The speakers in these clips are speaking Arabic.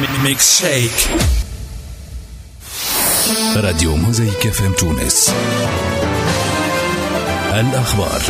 ميكس شيك. راديو موزايك FM تونس. الأخبار.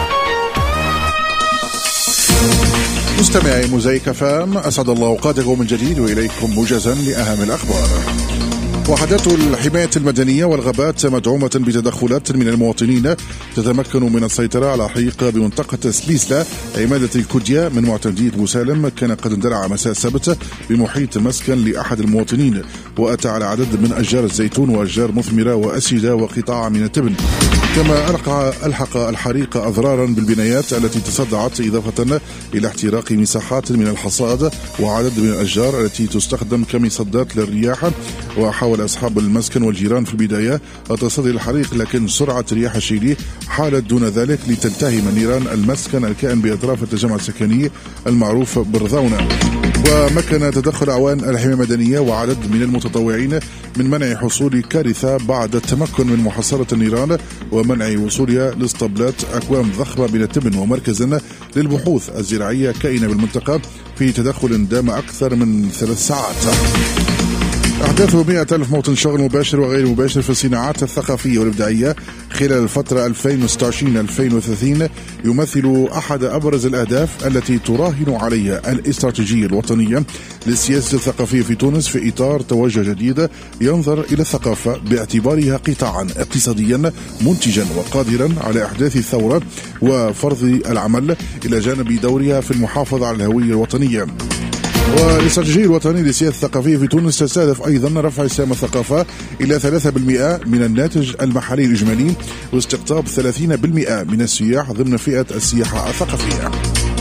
مستمعي موزايك FM، أسعد الله أوقاتكم من جديد وإليكم موجزا لأهم الأخبار. وحدات الحماية المدنية والغابات مدعومة بتدخلات من المواطنين تتمكن من السيطرة على حريق بمنطقة سليسلة عمادة الكدية من معتدي بوسالم كان قد اندلع مساء السبت بمحيط مسكن لأحد المواطنين، وأتى على عدد من أشجار الزيتون وأشجار مثمرة وأسيدة وقطاع من التبن. كما ألحق الحريق أضرارا بالبنايات التي تصدعت، إضافة إلى احتراق مساحات من الحصاد وعدد من الأشجار التي تستخدم كمصدات للرياح. وحاول أصحاب المسكن والجيران في البداية التصدي للحريق، لكن سرعة رياح الشيلي حالت دون ذلك لتلتهم نيران المسكن الكائن بأطراف التجمع السكني المعروف برضاونة. ومكن تدخل أعوان الحماية المدنية وعدد من المتطوعين من منع حصول كارثة بعد التمكن من محاصرة النيران ومنع وصولها لاسطبلات أكوام ضخمة من التبن ومركز للبحوث الزراعية كائنة بالمنطقة في تدخل دام أكثر من 3 ساعات. أحداث 100,000 موطن شغل مباشر وغير مباشر في الصناعات الثقافية والإبداعية خلال الفترة 2026-2030 يمثل أحد أبرز الأهداف التي تراهن عليها الاستراتيجية الوطنية للسياسة الثقافية في تونس في إطار توجه جديد ينظر إلى الثقافة باعتبارها قطاعا اقتصاديا منتجا وقادرا على إحداث الثورة وفرض العمل إلى جانب دورها في المحافظة على الهوية الوطنية. والاستراتيجية الوطنية للسياسة الثقافية في تونس تستهدف أيضا رفع سهم الثقافة إلى 3% من الناتج المحلي الإجمالي واستقطاب 30% من السياح ضمن فئة السياحة الثقافية.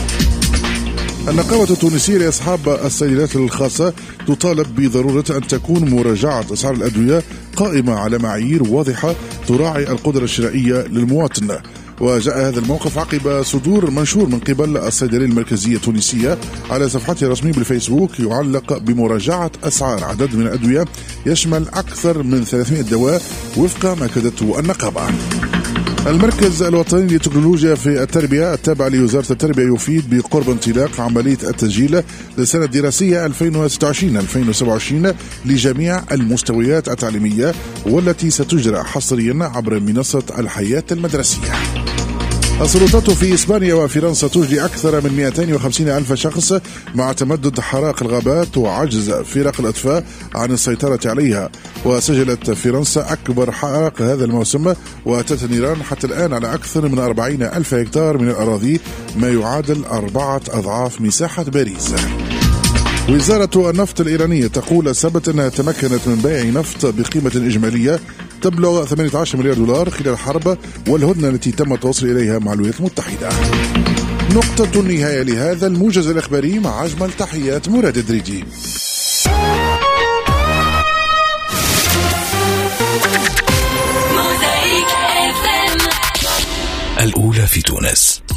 النقابة التونسية لأصحاب الصيدليات الخاصة تطالب بضرورة أن تكون مراجعة أسعار الأدوية قائمة على معايير واضحة تراعي القدرة الشرائية للمواطن. وجاء هذا الموقف عقب صدور منشور من قبل الصيدلية المركزية التونسية على صفحته الرسمية بالفيسبوك يعلق بمراجعة أسعار عدد من الأدوية يشمل أكثر من 300 دواء وفق ما أكدته النقابة. المركز الوطني للتكنولوجيا في التربية التابع لوزارة التربية يفيد بقرب انطلاق عملية التسجيل للسنة الدراسية 2026-2027 لجميع المستويات التعليمية، والتي ستجرى حصريا عبر منصة الحياة المدرسية. السلطات في إسبانيا وفرنسا تجري أكثر من 250 ألف شخص مع تمدد حرائق الغابات وعجز فرق الإطفاء عن السيطرة عليها. وسجلت فرنسا أكبر حرائق هذا الموسم، وأتت النيران حتى الآن على أكثر من 40 ألف هكتار من الأراضي، ما يعادل 4 أضعاف مساحة باريس. وزارة النفط الإيرانية تقول السبت أنها تمكنت من بيع نفط بقيمة إجمالية تبلغ 18 مليار دولار خلال الحرب والهدنة التي تم التوصل إليها مع الولايات المتحدة. نقطة النهاية لهذا الموجز الإخباري مع أجمل تحيات مراد الدريدي. الأولى في تونس.